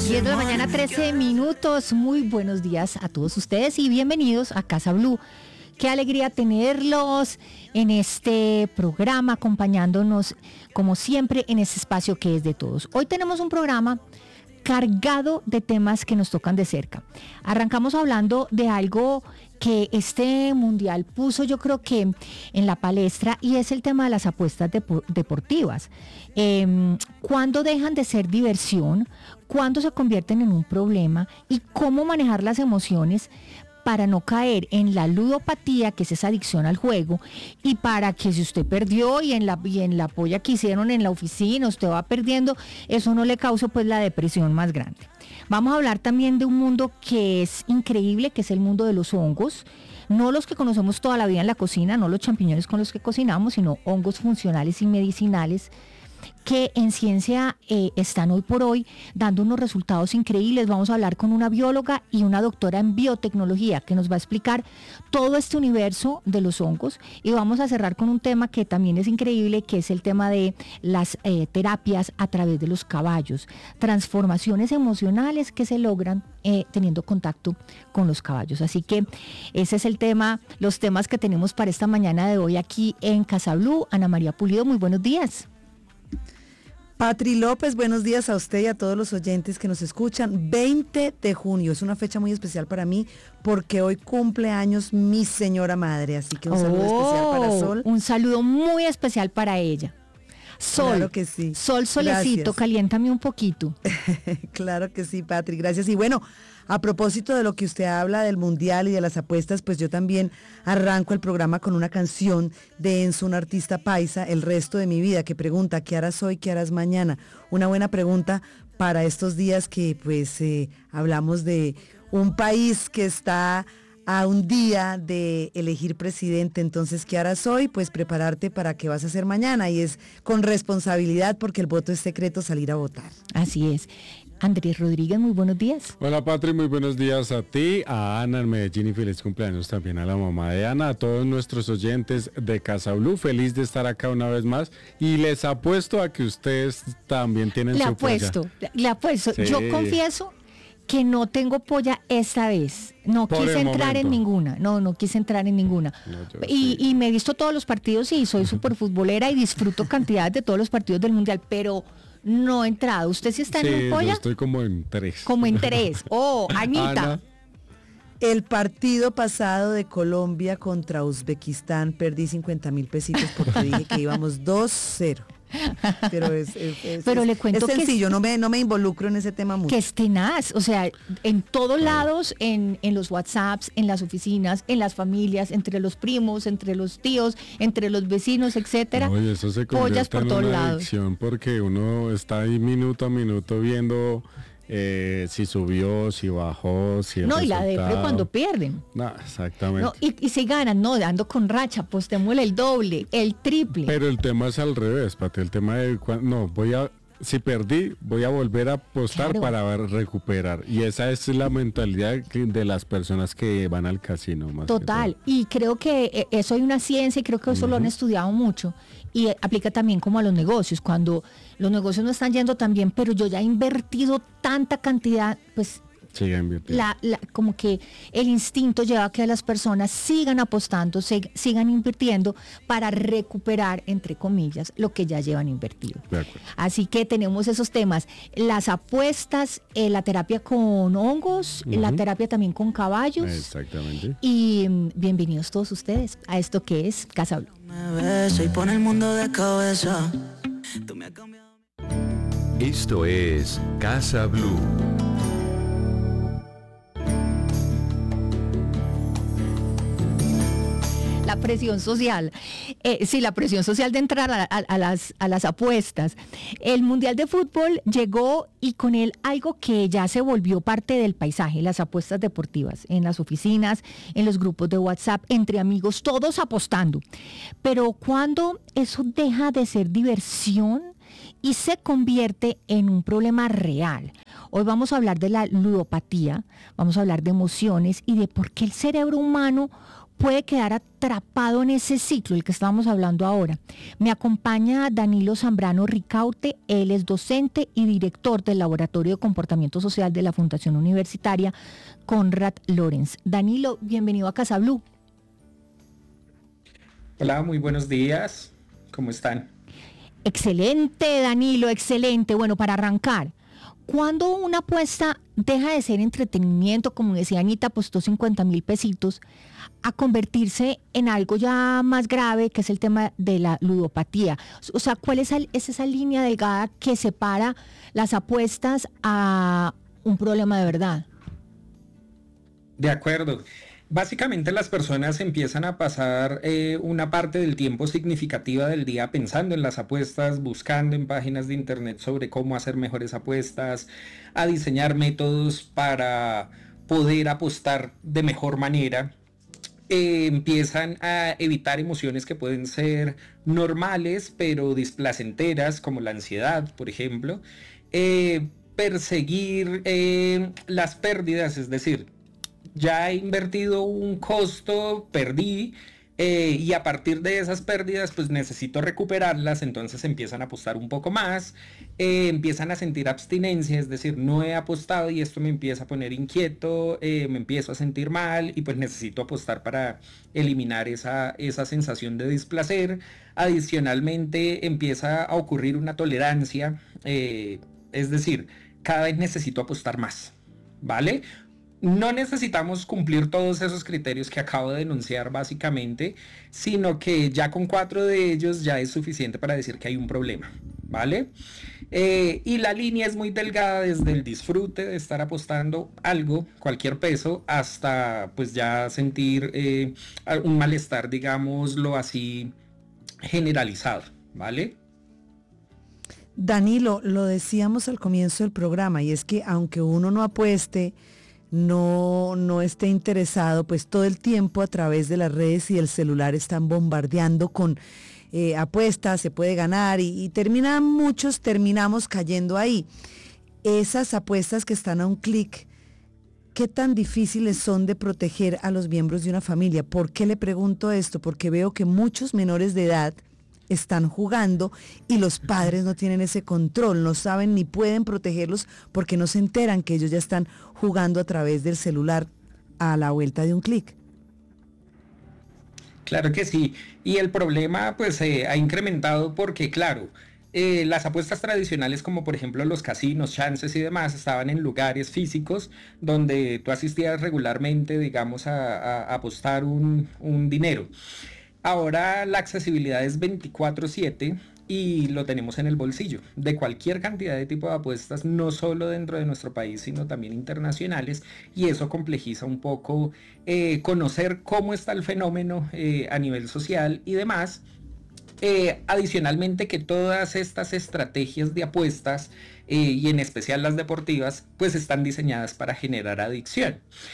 10 de la mañana, 13 minutos. Muy buenos días a todos ustedes y bienvenidos a Casa Blue. Qué alegría tenerlos en este programa, acompañándonos como siempre en este espacio que es de todos. Hoy tenemos un programa cargado de temas que nos tocan de cerca. Arrancamos hablando de algo que este mundial puso, yo creo que en la palestra, y es el tema de las apuestas deportivas. ¿Cuándo dejan de ser diversión? ¿Cuándo se convierten en un problema? ¿Y cómo manejar las emociones para no caer en la ludopatía, que es esa adicción al juego, y para que si usted perdió y en la polla que hicieron en la oficina, usted va perdiendo, eso no le cause pues la depresión más grande? Vamos a hablar también de un mundo que es increíble, que es el mundo de los hongos, no los que conocemos toda la vida en la cocina, no los champiñones con los que cocinamos, sino hongos funcionales y medicinales, que en ciencia están hoy por hoy dando unos resultados increíbles. Vamos a hablar con una bióloga y una doctora en biotecnología que nos va a explicar todo este universo de los hongos, y vamos a cerrar con un tema que también es increíble, que es el tema de las terapias a través de los caballos, transformaciones emocionales que se logran teniendo contacto con los caballos. Así que ese es el tema, los temas que tenemos para esta mañana de hoy aquí en Casa Blue. Ana María Pulido, muy buenos días. Patri López, buenos días a usted y a todos los oyentes que nos escuchan. 20 de junio es una fecha muy especial para mí porque hoy cumple años mi señora madre, así que un saludo especial para Sol. Un saludo muy especial para ella. Sol, claro que sí. Sol, solecito, gracias. Caliéntame un poquito. Claro que sí, Patri, gracias. Y bueno, a propósito de lo que usted habla del mundial y de las apuestas, pues yo también arranco el programa con una canción de Enzo, un artista paisa, El resto de mi vida, que pregunta, ¿qué harás hoy, qué harás mañana? Una buena pregunta para estos días que pues hablamos de un país que está a un día de elegir presidente. Entonces, ¿qué harás hoy? Pues prepararte para qué vas a hacer mañana, y es con responsabilidad porque el voto es secreto, salir a votar. Así es. Andrés Rodríguez, muy buenos días. Hola Patri, muy buenos días a ti, a Ana en Medellín, y feliz cumpleaños también a la mamá de Ana, a todos nuestros oyentes de Casa Blue. Feliz de estar acá una vez más, y les apuesto a que ustedes también tienen su polla. Le apuesto. Sí. Yo confieso que no tengo polla esta vez. No quise entrar en ninguna. No quise entrar en ninguna. No, y me he visto todos los partidos y soy súper futbolera y disfruto cantidades de todos los partidos del mundial, pero no he entrado. ¿Usted sí está en un polla? Yo estoy como en 3. Como en 3. Oh, Anita. Ana. El partido pasado de Colombia contra Uzbekistán perdí 50,000 pesitos porque dije que íbamos 2-0. Pero le cuento es sencillo, que no me involucro en ese tema mucho. Que es tenaz, o sea, en todos lados, en los WhatsApps, en las oficinas, en las familias, entre los primos, entre los tíos, entre los vecinos, etcétera. Oye, eso se convierte en una adicción porque uno está ahí minuto a minuto viendo si subió, si bajó, si no, y la depre cuando pierden. No, exactamente. No, y si ganan, no, dando con racha, postémosle el doble, el triple. Pero el tema es al revés, Pati, el tema de si perdí, voy a volver a apostar, claro, para recuperar. Y esa es la mentalidad de las personas que van al casino. Más total, y creo que eso hay una ciencia, y creo que eso lo han estudiado mucho, y aplica también como a los negocios. Cuando los negocios no están yendo tan bien, pero yo ya he invertido tanta cantidad, pues como que el instinto lleva a que las personas sigan apostando, sigan invirtiendo para recuperar, entre comillas, lo que ya llevan invertido. Así que tenemos esos temas, las apuestas, la terapia con hongos, la terapia también con caballos. Exactamente. Y bienvenidos todos ustedes a esto que es Casa Blue. Esto es Casa Blue. La presión social, la presión social de entrar a las apuestas. El Mundial de Fútbol llegó, y con él algo que ya se volvió parte del paisaje, las apuestas deportivas, en las oficinas, en los grupos de WhatsApp, entre amigos, todos apostando. Pero cuando eso deja de ser diversión y se convierte en un problema real. Hoy vamos a hablar de la ludopatía, vamos a hablar de emociones y de por qué el cerebro humano puede quedar atrapado en ese ciclo, el que estábamos hablando ahora. Me acompaña Danilo Zambrano Ricaurte, él es docente y director del Laboratorio de Comportamiento Social de la Fundación Universitaria Konrad Lorenz. Danilo, bienvenido a Casa Blue. Hola, muy buenos días. ¿Cómo están? Excelente, Danilo, excelente. Bueno, para arrancar, ¿cuándo una apuesta deja de ser entretenimiento, como decía Anita, apostó 50,000 pesitos, a convertirse en algo ya más grave, que es el tema de la ludopatía? O sea, ¿cuál es esa línea delgada que separa las apuestas a un problema de verdad? De acuerdo. Básicamente las personas empiezan a pasar una parte del tiempo significativa del día pensando en las apuestas, buscando en páginas de internet sobre cómo hacer mejores apuestas, a diseñar métodos para poder apostar de mejor manera. Empiezan a evitar emociones que pueden ser normales pero displacenteras, como la ansiedad, por ejemplo. Perseguir las pérdidas, es decir, ya he invertido un costo, perdí, y a partir de esas pérdidas pues necesito recuperarlas, entonces empiezan a apostar un poco más, empiezan a sentir abstinencia, es decir, no he apostado y esto me empieza a poner inquieto, me empiezo a sentir mal y pues necesito apostar para eliminar esa sensación de displacer. Adicionalmente empieza a ocurrir una tolerancia, es decir, cada vez necesito apostar más, ¿vale? No necesitamos cumplir todos esos criterios que acabo de denunciar básicamente, sino que ya con 4 de ellos ya es suficiente para decir que hay un problema, ¿vale? Y la línea es muy delgada desde el disfrute de estar apostando algo, cualquier peso, hasta pues ya sentir un malestar, digámoslo así, generalizado, ¿vale? Danilo, lo decíamos al comienzo del programa, y es que aunque uno no apueste, no esté interesado, pues todo el tiempo a través de las redes y del celular están bombardeando con apuestas, se puede ganar y muchos terminamos cayendo ahí. Esas apuestas que están a un clic, ¿qué tan difíciles son de proteger a los miembros de una familia? ¿Por qué le pregunto esto? Porque veo que muchos menores de edad están jugando y los padres no tienen ese control, no saben ni pueden protegerlos porque no se enteran que ellos ya están jugando a través del celular a la vuelta de un clic. Claro que sí, y el problema pues ha incrementado porque claro, las apuestas tradicionales como por ejemplo los casinos, chances y demás estaban en lugares físicos donde tú asistías regularmente, digamos, a apostar un dinero. Ahora la accesibilidad es 24/7 y lo tenemos en el bolsillo de cualquier cantidad de tipo de apuestas, no solo dentro de nuestro país, sino también internacionales, y eso complejiza un poco conocer cómo está el fenómeno a nivel social y demás. Adicionalmente que todas estas estrategias de apuestas y en especial las deportivas pues están diseñadas para generar adicción.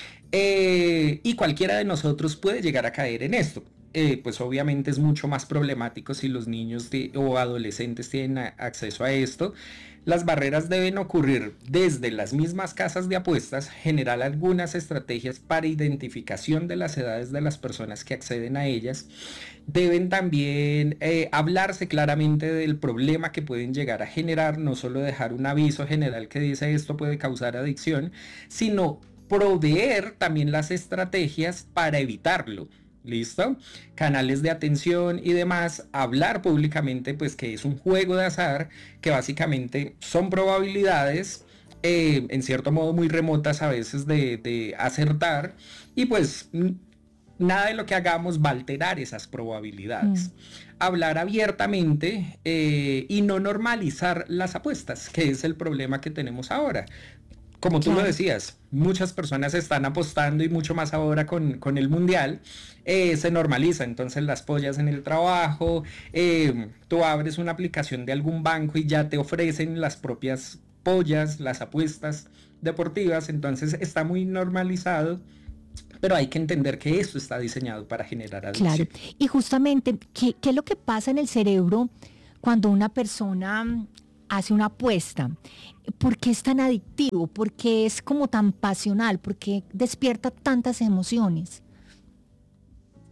Y cualquiera de nosotros puede llegar a caer en esto. Pues obviamente es mucho más problemático si los niños o adolescentes tienen acceso a esto. Las barreras deben ocurrir desde las mismas casas de apuestas, generar algunas estrategias para identificación de las edades de las personas que acceden a ellas. Deben también hablarse claramente del problema que pueden llegar a generar, no solo dejar un aviso general que dice esto puede causar adicción, sino proveer también las estrategias para evitarlo. ¿Listo? Canales de atención y demás, hablar públicamente pues que es un juego de azar, que básicamente son probabilidades en cierto modo muy remotas a veces de acertar, y pues nada de lo que hagamos va a alterar esas probabilidades. Hablar abiertamente y no normalizar las apuestas, que es el problema que tenemos ahora. Como tú lo decías, muchas personas están apostando y mucho más ahora con el mundial, se normaliza, entonces las pollas en el trabajo, tú abres una aplicación de algún banco y ya te ofrecen las propias pollas, las apuestas deportivas, entonces está muy normalizado, pero hay que entender que esto está diseñado para generar adicción. Claro, y justamente, ¿qué es lo que pasa en el cerebro cuando una persona hace una apuesta? ¿Por qué es tan adictivo? ¿Por qué es como tan pasional? ¿Por qué despierta tantas emociones?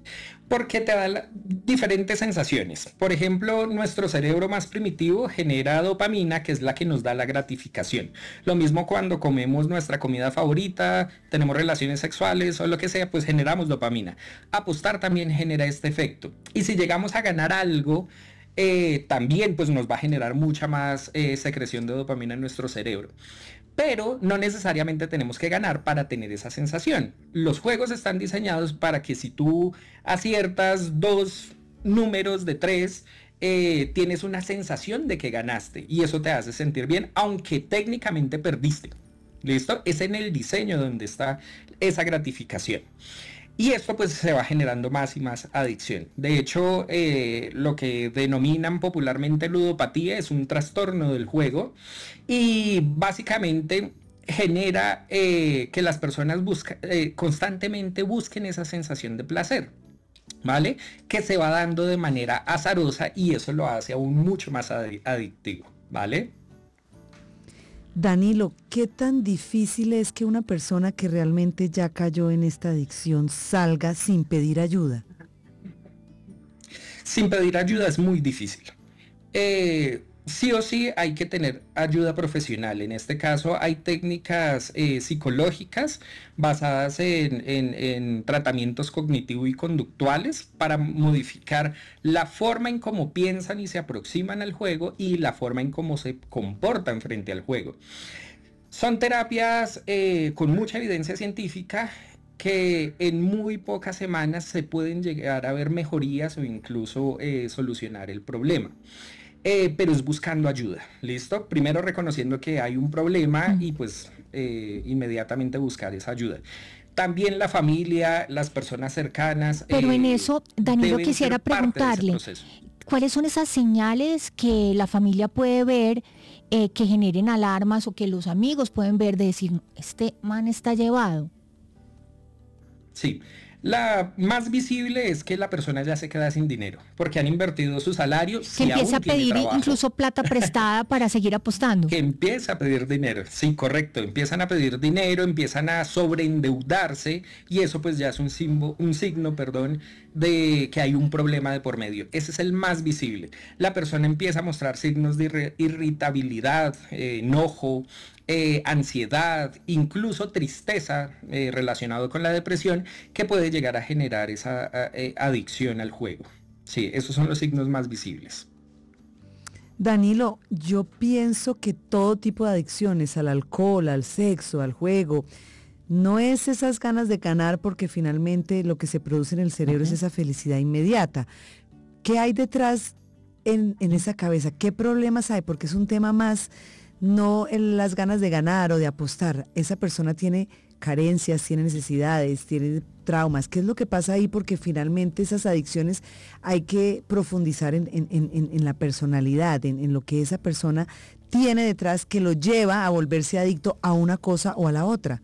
Porque te da diferentes sensaciones. Por ejemplo, nuestro cerebro más primitivo genera dopamina, que es la que nos da la gratificación. Lo mismo cuando comemos nuestra comida favorita, tenemos relaciones sexuales o lo que sea, pues generamos dopamina. Apostar también genera este efecto. Y si llegamos a ganar algo, también pues nos va a generar mucha más secreción de dopamina en nuestro cerebro. Pero no necesariamente tenemos que ganar para tener esa sensación. Los juegos están diseñados para que si tú aciertas 2 números de 3, tienes una sensación de que ganaste y eso te hace sentir bien, aunque técnicamente perdiste. ¿Listo? Es en el diseño donde está esa gratificación. Y esto pues se va generando más y más adicción. De hecho, lo que denominan popularmente ludopatía es un trastorno del juego y básicamente genera que las personas constantemente busquen esa sensación de placer, ¿vale? Que se va dando de manera azarosa y eso lo hace aún mucho más adictivo, ¿vale? Danilo, ¿qué tan difícil es que una persona que realmente ya cayó en esta adicción salga sin pedir ayuda? Sin pedir ayuda es muy difícil. Sí o sí hay que tener ayuda profesional. En este caso hay técnicas psicológicas basadas en tratamientos cognitivo y conductuales para modificar la forma en cómo piensan y se aproximan al juego y la forma en cómo se comportan frente al juego. Son terapias con mucha evidencia científica que en muy pocas semanas se pueden llegar a ver mejorías o incluso solucionar el problema. Pero es buscando ayuda, ¿listo? Primero reconociendo que hay un problema y pues inmediatamente buscar esa ayuda. También la familia, las personas cercanas. Pero en eso, Danilo, quisiera preguntarle, ¿cuáles son esas señales que la familia puede ver que generen alarmas o que los amigos pueden ver de decir, este man está llevado? Sí. La más visible es que la persona ya se queda sin dinero, porque han invertido su salario. Que empieza a pedir incluso plata prestada para seguir apostando. Que empieza a pedir dinero, sí, correcto. Empiezan a pedir dinero, empiezan a sobreendeudarse y eso pues ya es un signo, de que hay un problema de por medio. Ese es el más visible. La persona empieza a mostrar signos de irritabilidad, enojo, ansiedad, incluso tristeza relacionado con la depresión, que puede llegar a generar esa adicción al juego. Sí, esos son los signos más visibles. Danilo, yo pienso que todo tipo de adicciones, al alcohol, al sexo, al juego, no es esas ganas de ganar porque finalmente lo que se produce en el cerebro es esa felicidad inmediata. ¿Qué hay detrás en esa cabeza? ¿Qué problemas hay? Porque es un tema más, no en las ganas de ganar o de apostar. Esa persona tiene carencias, tiene necesidades, tiene traumas. ¿Qué es lo que pasa ahí? Porque finalmente esas adicciones hay que profundizar en la personalidad, en lo que esa persona tiene detrás que lo lleva a volverse adicto a una cosa o a la otra.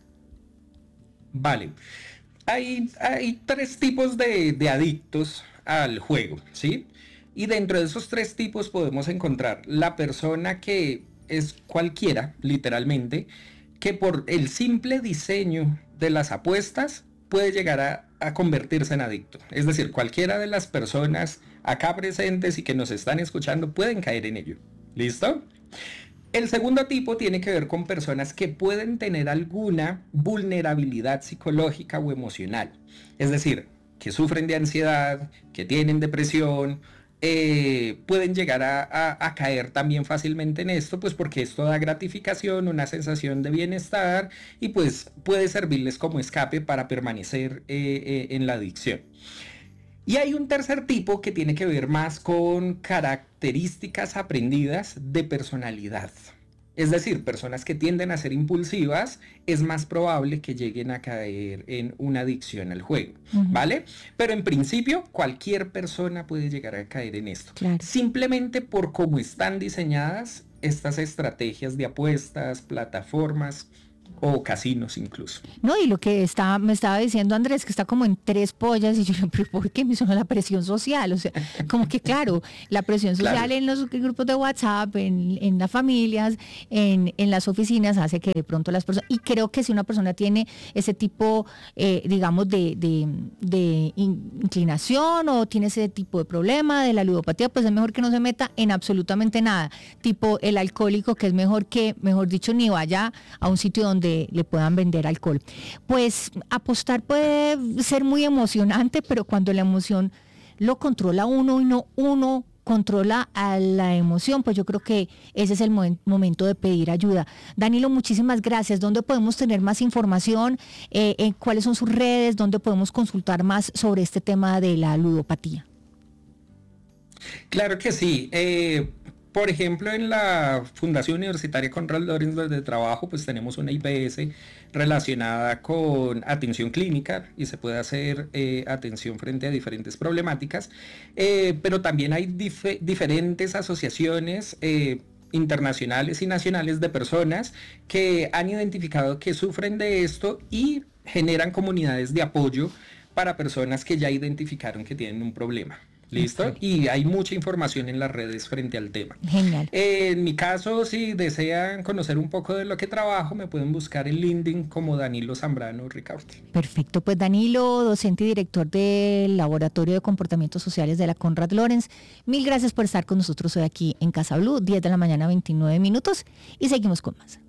Vale. Hay 3 tipos de adictos al juego, ¿sí? Y dentro de esos 3 tipos podemos encontrar la persona que es cualquiera, literalmente, que por el simple diseño de las apuestas puede llegar a convertirse en adicto. Es decir, cualquiera de las personas acá presentes y que nos están escuchando pueden caer en ello. ¿Listo? El segundo tipo tiene que ver con personas que pueden tener alguna vulnerabilidad psicológica o emocional. Es decir, que sufren de ansiedad, que tienen depresión, pueden llegar a caer también fácilmente en esto, pues porque esto da gratificación, una sensación de bienestar y pues puede servirles como escape para permanecer en la adicción. Y hay un tercer tipo que tiene que ver más con características aprendidas de personalidad. Es decir, personas que tienden a ser impulsivas, es más probable que lleguen a caer en una adicción al juego, ¿vale? Pero en principio, cualquier persona puede llegar a caer en esto. Claro. Simplemente por cómo están diseñadas estas estrategias de apuestas, plataformas, o casinos incluso. No, y lo que me estaba diciendo Andrés, que está como en 3 pollas, y yo, pero ¿por qué me suena la presión social? O sea, como que claro, la presión social Claro. en los grupos de WhatsApp, en las familias, en las oficinas, hace que de pronto las personas, y creo que si una persona tiene ese tipo, digamos, de inclinación o tiene ese tipo de problema de la ludopatía, pues es mejor que no se meta en absolutamente nada, tipo el alcohólico, que es mejor que, mejor dicho, ni vaya a un sitio donde le puedan vender alcohol. Pues apostar puede ser muy emocionante, pero cuando la emoción lo controla uno y no uno controla a la emoción, pues yo creo que ese es el momento de pedir ayuda. Danilo, muchísimas gracias. ¿Dónde podemos tener más información? ¿Cuáles son sus redes? ¿Dónde podemos consultar más sobre este tema de la ludopatía? Claro que sí. Por ejemplo, en la Fundación Universitaria Konrad Lorenz, donde trabajo, pues tenemos una IPS relacionada con atención clínica y se puede hacer atención frente a diferentes problemáticas, pero también hay diferentes asociaciones internacionales y nacionales de personas que han identificado que sufren de esto y generan comunidades de apoyo para personas que ya identificaron que tienen un problema. ¿Listo? Okay. Y hay mucha información en las redes frente al tema. Genial. En mi caso, si desean conocer un poco de lo que trabajo, me pueden buscar en LinkedIn como Danilo Zambrano Ricaurte. Perfecto, pues Danilo, docente y director del Laboratorio de Comportamientos Sociales de la Konrad Lorenz, mil gracias por estar con nosotros hoy aquí en Casa Blue, 10 de la mañana, 29 minutos, y seguimos con más.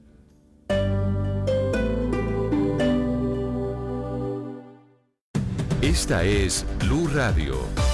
Esta es Blue Radio.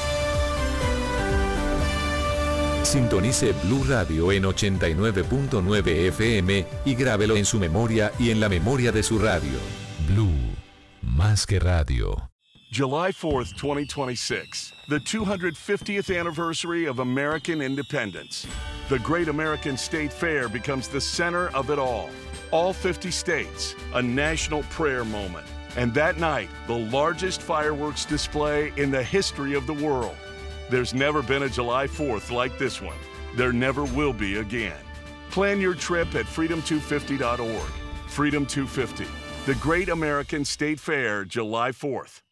Sintonice Blue Radio en 89.9 FM y grábelo en su memoria y en la memoria de su radio. Blue, más que radio. July 4th, 2026, the 250th anniversary of American independence. The Great American State Fair becomes the center of it all. All 50 states, a national prayer moment. And that night, the largest fireworks display in the history of the world. There's never been a July 4th like this one. There never will be again. Plan your trip at freedom250.org. Freedom 250, the Great American State Fair, July 4th.